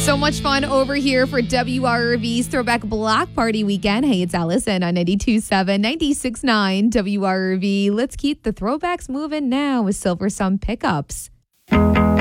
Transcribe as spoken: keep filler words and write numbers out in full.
So much fun over here for W R V's Throwback Block Party Weekend. Hey, it's Allison on ninety-two point seven, ninety-six point nine W R V. Let's keep the throwbacks moving now with Silver Sun Pickups.